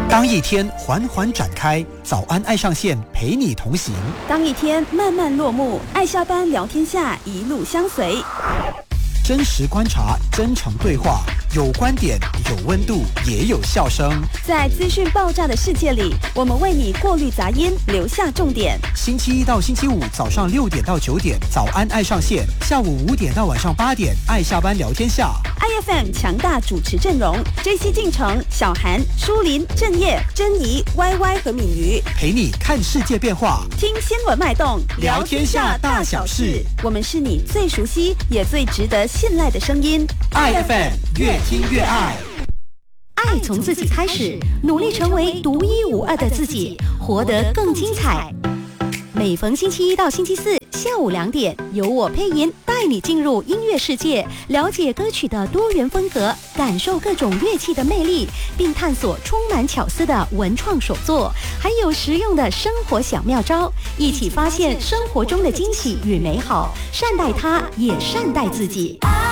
当一天缓缓展开，早安爱上线陪你同行； 当一天慢慢落幕，爱下班聊天下一路相随。 真实观察，真诚对话，有观点，有温度，也有笑声。 在资讯爆炸的世界里，我们为你过滤杂音，留下重点。 星期一到星期五早上6点到9点，早安爱上线；下午5点到晚上8点，爱下班聊天下。 IFM 强大主持阵容 ：JC 进城、小韩、舒林、郑业、珍妮、YY 和敏瑜， 陪你看世界变化， 听新闻脉动， 聊天下大小事。 我们是你最熟悉也最值得信赖的声音。 IFM 越听越爱。 爱从自己开始，努力成为独一无二的自己，活得更精彩。每逢星期一到星期四下午2点，由我配音带你进入音乐世界，了解歌曲的多元风格，感受各种乐器的魅力，并探索充满巧思的文创手作，还有实用的生活小妙招，一起发现生活中的惊喜与美好，善待它，也善待自己。